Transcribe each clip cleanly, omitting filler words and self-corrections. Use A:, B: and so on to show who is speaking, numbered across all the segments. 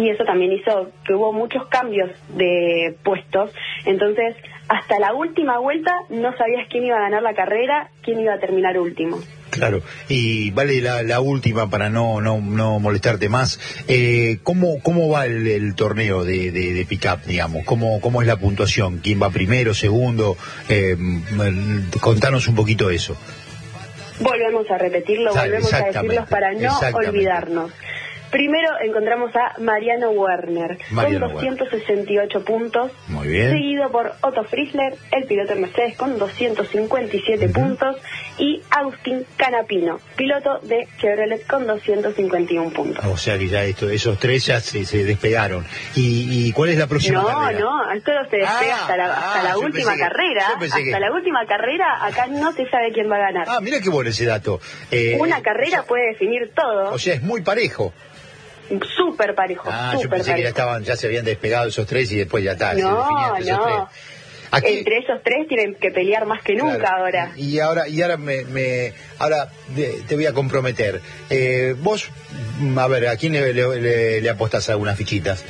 A: y eso también hizo que hubo muchos cambios de puestos. Entonces, hasta la última vuelta no sabías quién iba a ganar la carrera, quién iba a terminar último.
B: Claro, y vale la última para no molestarte más. ¿Cómo va el torneo de pick-up, digamos? ¿Cómo es la puntuación? ¿Quién va primero, segundo? Contanos un poquito eso.
A: Volvemos a repetirlo, volvemos a decirlo para no olvidarnos. Primero encontramos a Mariano Werner con 268 puntos.
B: Muy bien.
A: Seguido por Otto Frizzler, el piloto de Mercedes, con 257 puntos. Y Agustín Canapino, piloto de Chevrolet, con 251 puntos.
B: O sea que ya esos tres ya se despegaron. ¿Y cuál es la próxima carrera?
A: No, esto se despega hasta la última carrera. Hasta la última carrera, acá no se sabe quién va a ganar.
B: Mira qué bueno ese dato.
A: Una carrera puede definir todo.
B: O sea, es muy parejo.
A: Súper parejo.
B: Yo pensé que ya se habían despegado esos tres y después ya está.
A: No. Entre esos tres tienen que pelear más que nunca ahora.
B: Y ahora te voy a comprometer. Vos, a ver, ¿a quién le apostás algunas fichitas?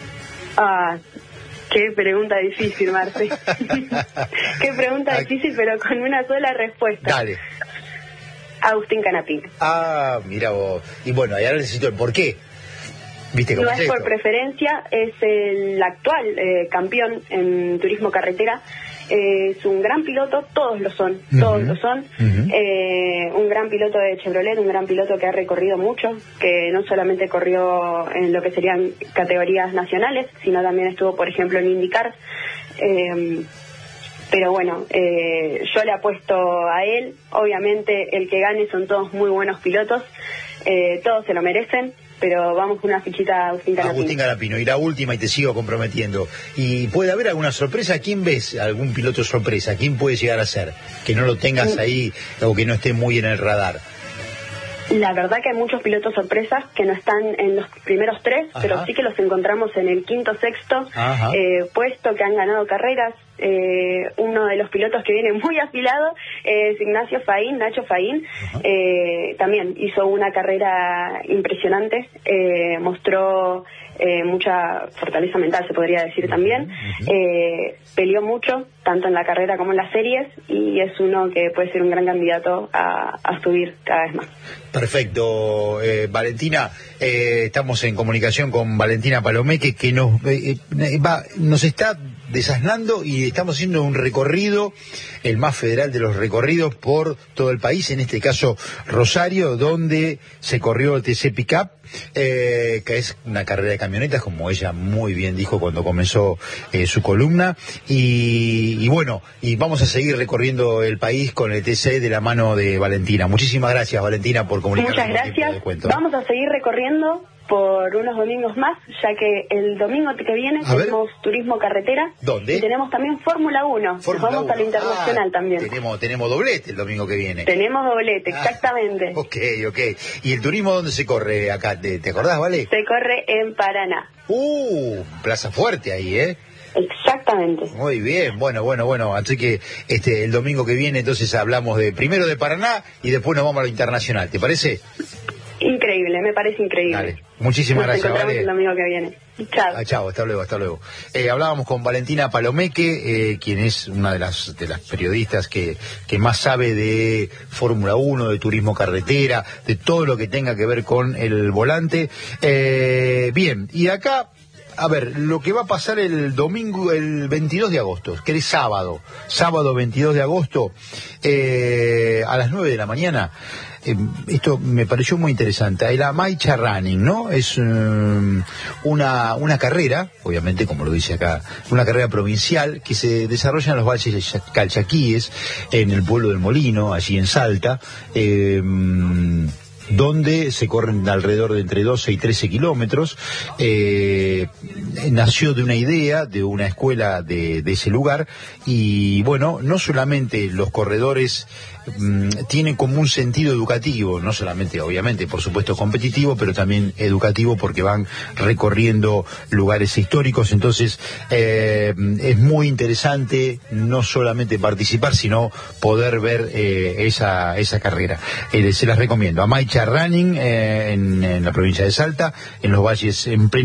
A: Qué pregunta difícil, Marce. Qué pregunta difícil, pero con una sola respuesta.
B: Dale.
A: Agustín Canapino.
B: Mira vos. Y bueno, ahora necesito el porqué. ¿Viste cómo
A: no es por preferencia, es el actual campeón en turismo carretera. Es un gran piloto, todos lo son. Un gran piloto de Chevrolet, un gran piloto que ha recorrido mucho, que no solamente corrió en lo que serían categorías nacionales, sino también estuvo, por ejemplo, en IndyCar. Pero bueno, yo le apuesto a él. Obviamente el que gane son todos muy buenos pilotos, todos se lo merecen, pero vamos con una fichita a Agustín Canapino.
B: Agustín Canapino, y la última, y te sigo comprometiendo. ¿Y puede haber alguna sorpresa? ¿Quién ves? ¿Algún piloto sorpresa? ¿Quién puede llegar a ser? Que no lo tengas ahí o que no esté muy en el radar.
A: La verdad que hay muchos pilotos sorpresas que no están en los primeros tres, pero sí que los encontramos en el quinto, sexto puesto, que han ganado carreras. Uno de los pilotos que viene muy afilado es Nacho Faín. También hizo una carrera impresionante, mostró mucha fortaleza mental, se podría decir también. Peleó mucho, tanto en la carrera como en las series, y es uno que puede ser un gran candidato a subir cada vez más.
B: Perfecto, Valentina, estamos en comunicación con Valentina Palomeque, que nos está desasnando, y estamos haciendo un recorrido, el más federal de los recorridos, por todo el país, en este caso Rosario, donde se corrió el TC Pickup, que es una carrera de camionetas, como ella muy bien dijo cuando comenzó su columna, y bueno, y vamos a seguir recorriendo el país con el TC de la mano de Valentina. Muchísimas gracias, Valentina, por comunicarnos.
A: Muchas gracias. Vamos a seguir recorriendo por unos domingos más, ya que el domingo que viene tenemos turismo carretera.
B: ¿Dónde?
A: Y tenemos también Fórmula 1. Vamos a la internacional también.
B: Tenemos doblete el domingo que viene.
A: Tenemos doblete, exactamente.
B: Ok. ¿Y el turismo dónde se corre acá? ¿Te acordás, Vale?
A: Se corre en Paraná.
B: Plaza Fuerte ahí, ¿eh?
A: Exactamente.
B: Muy bien, bueno, así que el domingo que viene entonces hablamos primero de Paraná y después nos vamos a lo internacional, ¿te parece?
A: Increíble, me parece increíble.
B: Dale. Muchísimas gracias,
A: Nos encontramos el domingo que viene. Chao.
B: Chao, hasta luego. Hablábamos con Valentina Palomeque, quien es una de las periodistas que más sabe de Fórmula 1, de turismo carretera, de todo lo que tenga que ver con el volante. Bien, y acá, a ver, lo que va a pasar el domingo, el 22 de agosto, que es sábado 22 de agosto, a las 9 de la mañana. Esto me pareció muy interesante. El Amaicha Running, ¿no? Es una carrera, obviamente, como lo dice acá, una carrera provincial que se desarrolla en los valles calchaquíes, en el pueblo del Molino, allí en Salta, donde se corren alrededor de entre 12 y 13 kilómetros. Nació de una idea, de una escuela de ese lugar, y bueno, no solamente los corredores tienen como un sentido educativo, no solamente, obviamente, por supuesto competitivo, pero también educativo, porque van recorriendo lugares históricos. Entonces es muy interesante no solamente participar, sino poder ver esa carrera. Se las recomiendo. Amaicha Running, en la provincia de Salta, en los valles, en pleno